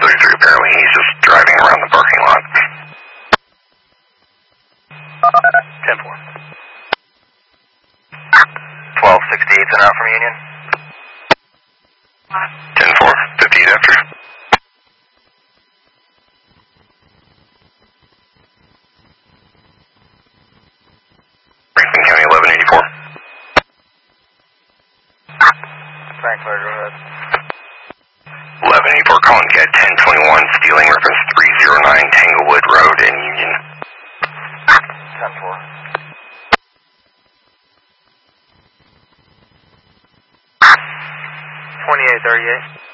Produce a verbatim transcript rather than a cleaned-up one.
thirty-three, apparently he's just driving around the parking lot. ten four. twelve sixty-eight and out from Union. ten four, fifty-eight after. Franklin County, eleven eighty-four. Frankfurt, go ahead. eleven eighty-four, calling Cat ten twenty-one, stealing reference three oh nine Tanglewood Road in Union. ten four. twenty-eight thirty-eight.